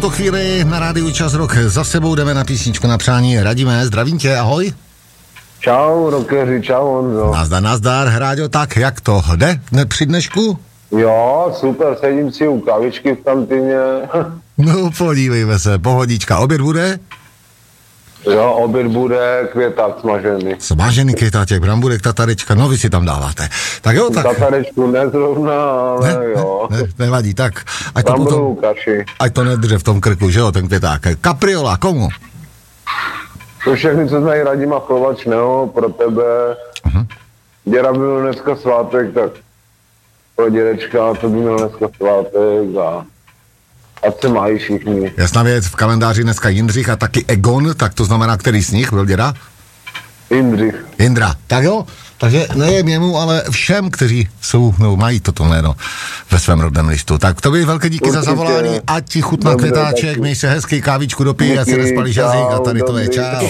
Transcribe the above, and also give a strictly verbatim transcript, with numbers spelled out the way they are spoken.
V tu chvíli na rádiu Čas Rock za sebou jdeme na písničku na přání. Radíme, zdravím tě, ahoj. Čau, rockeři, čau Honzo. Nazdar, nazdar, Hráďo, tak jak to jde ne, při dnešku? Jo, super, sedím si u kavičky v kantýně. No, podívejme se, pohodička, oběd bude? Jo, oběd bude květák smažený. Smažený květáček, bramburek, tatarečka, no vy si tam dáváte. Tak jo, tak. Tatarečku nezrovna, ale ne, jo. Ne, ne, nevadí, tak. Ať to, potom, kaši. ať to nedře v tom krku, že jo, ten květák. Kapriola, komu? To všechny, co znají Radima Kovačného, pro tebe. Uh-huh. Děra by měl dneska svátek, tak pro dědečka, to by měl dneska svátek a ať se mají všichni. Jasná věc, v kalendáři dneska Jindřich a taky Egon, tak to znamená, který z nich byl děda? Jindřich. Jindra, tak jo, takže nejen jemu, ale všem, kteří jsou, nebo mají toto jméno ve svém rodném listu. Tak to by velké díky Určitě. Za zavolání, ať ti chutná květáček, měj se hezky, kávičku dopij, ať se nespalí jazyk a tady to je, čau.